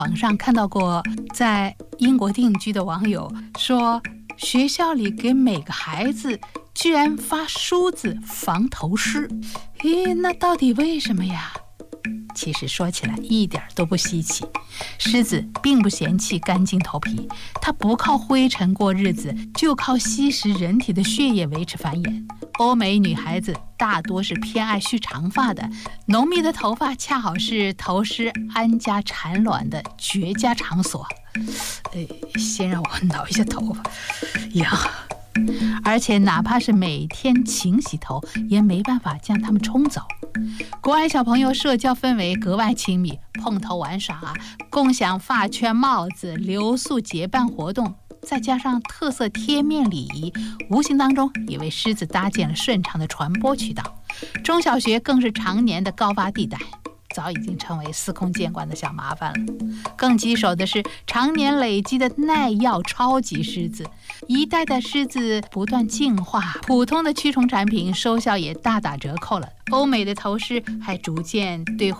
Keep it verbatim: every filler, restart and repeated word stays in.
网上看到过在英国定居的网友说，学校里给每个孩子居然发梳子防头虱。咦，那到底为什么呀？其实说起来一点都不稀奇，虱子并不嫌弃干净头皮，它不靠灰尘过日子，就靠吸食人体的血液维持繁衍。欧美女孩子大多是偏爱蓄长发的，浓密的头发恰好是头虱安家产卵的绝佳场所。呃，先让我挠一下头发呀。而且哪怕是每天勤洗头，也没办法将它们冲走。国外小朋友社交氛围格外亲密，碰头玩耍，共享发圈、帽子、留宿结伴活动，再加上特色贴面礼仪，无形当中也为狮子搭建了顺畅的传播渠道。中小学更是常年的高发地带，早已经成为司空见惯的小麻烦了。更棘手的是常年累积的耐药超级狮子，一代的狮子不断进化，普通的驱虫产品收效也大打折扣了。欧美的头虱还逐渐对